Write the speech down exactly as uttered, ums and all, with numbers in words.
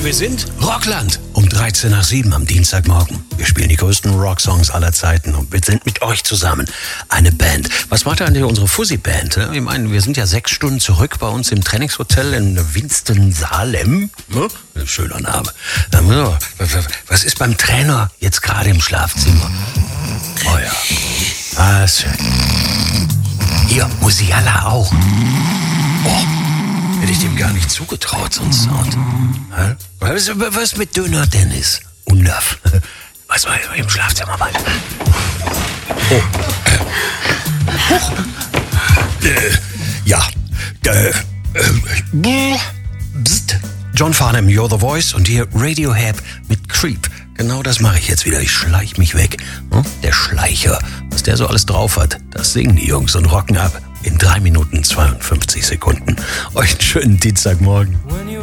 wir sind Rockland um dreizehn nach sieben am Dienstagmorgen. Wir spielen die größten Rocksongs aller Zeiten und wir sind mit euch zusammen eine Band. Was macht eigentlich unsere Fuzzy-Band? Ich meine, wir sind ja sechs Stunden zurück bei uns im Trainingshotel in Winston-Salem. Schöner Name. Was ist beim Trainer jetzt gerade im Schlafzimmer? Oh ja, ah, ist schön. Hier, Musiala auch. Oh. Hätte ich dem gar nicht zugetraut, so ein Sound. Was, was mit Döner Dennis? Unlaf. Was war im Schlafzimmer bei? Oh. Huch. Äh, ja. Äh, äh, Psst. John Farnham, You're the Voice und hier Radiohead mit Creep. Genau das mache ich jetzt wieder. Ich schleich mich weg. Hm? Der Schleicher. Was der so alles drauf hat, das singen die Jungs und rocken ab. In drei Minuten zweiundfünfzig Sekunden. Euch einen schönen Dienstagmorgen.